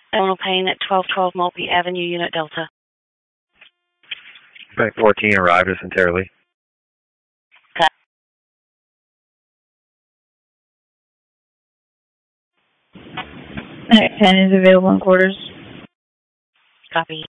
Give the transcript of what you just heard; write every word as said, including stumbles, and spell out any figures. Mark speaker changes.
Speaker 1: Donald Payne at twelve twelve Mulkey Avenue, Unit Delta.
Speaker 2: Bank fourteen arrived us entirely.
Speaker 3: Alright, ten is available in quarters.
Speaker 1: Copy.